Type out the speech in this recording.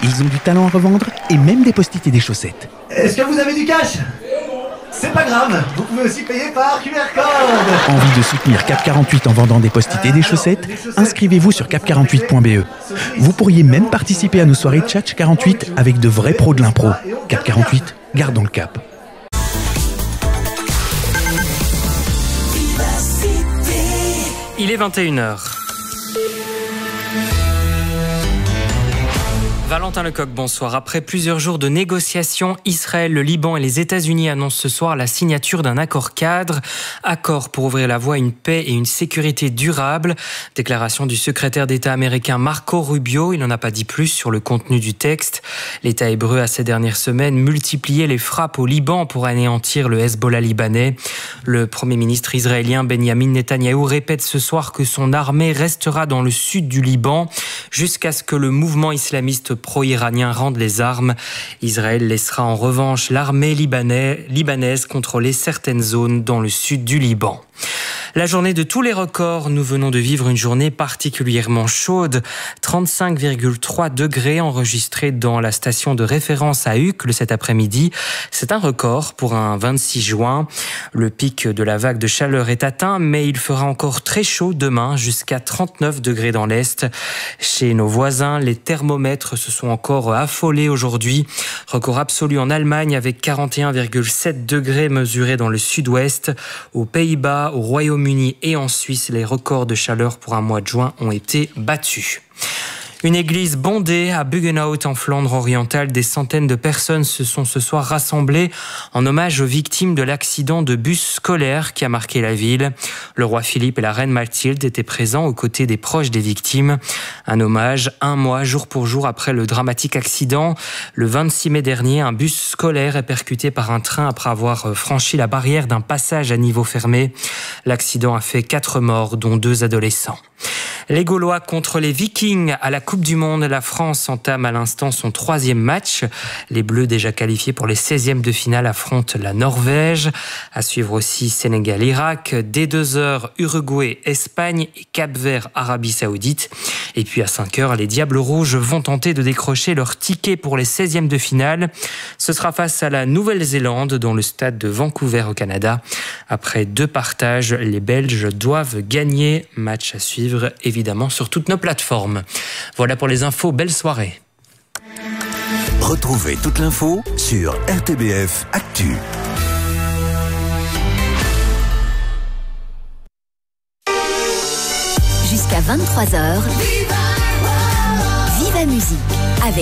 Ils ont du talent à revendre et même des post-it et des chaussettes. Est-ce que vous avez du cash ? C'est pas grave, vous pouvez aussi payer par QR code. Envie de soutenir Cap 48 en vendant des post-it et des chaussettes ? Inscrivez-vous sur cap48.be. Vous pourriez même participer à nos soirées Tchatch 48 avec de vrais pros de l'impro. Cap 48, gardons le cap. Il est 21h. Valentin Lecoq, bonsoir. Après plusieurs jours de négociations, Israël, le Liban et les États-Unis annoncent ce soir la signature d'un accord cadre. Accord pour ouvrir la voie à une paix et une sécurité durable. Déclaration du secrétaire d'État américain Marco Rubio. Il n'en a pas dit plus sur le contenu du texte. L'État hébreu a ces dernières semaines multiplié les frappes au Liban pour anéantir le Hezbollah libanais. Le Premier ministre israélien Benjamin Netanyahou répète ce soir que son armée restera dans le sud du Liban jusqu'à ce que le mouvement islamiste pro-iranien rende les armes. Israël laissera en revanche l'armée libanaise contrôler certaines zones dans le sud du Liban. La journée de tous les records, nous venons de vivre une journée particulièrement chaude. 35,3 degrés enregistrés dans la station de référence à Uccle cet après-midi. C'est un record pour un 26 juin. Le pic de la vague de chaleur est atteint, mais il fera encore très chaud demain, jusqu'à 39 degrés dans l'Est. Chez nos voisins, les thermomètres se sont encore affolés aujourd'hui. Record absolu en Allemagne avec 41,7 degrés mesurés dans le sud-ouest. Aux Pays-Bas, au Royaume-Uni et en Suisse, les records de chaleur pour un mois de juin ont été battus. Une église bondée à Buggenhout en Flandre orientale. Des centaines de personnes se sont ce soir rassemblées en hommage aux victimes de l'accident de bus scolaire qui a marqué la ville. Le roi Philippe et la reine Mathilde étaient présents aux côtés des proches des victimes. Un hommage un mois, jour pour jour, après le dramatique accident. Le 26 mai dernier, un bus scolaire est percuté par un train après avoir franchi la barrière d'un passage à niveau fermé. L'accident a fait 4 morts, dont 2 adolescents. Les Gaulois contre les Vikings à la Coupe du Monde. La France entame à l'instant son 3e match. Les Bleus, déjà qualifiés pour les 16e de finale, affrontent la Norvège. À suivre aussi Sénégal-Irak. Dès 2h, Uruguay, Espagne et Cap-Vert, Arabie Saoudite. Et puis à 5h, les Diables Rouges vont tenter de décrocher leur ticket pour les 16e de finale. Ce sera face à la Nouvelle-Zélande dans le stade de Vancouver au Canada. Après 2 partages, les Belges doivent gagner. Match à suivre évidemment sur toutes nos plateformes. Voilà pour les infos, belle soirée. Retrouvez toute l'info sur RTBF Actu. Jusqu'à 23h, Viva Musique.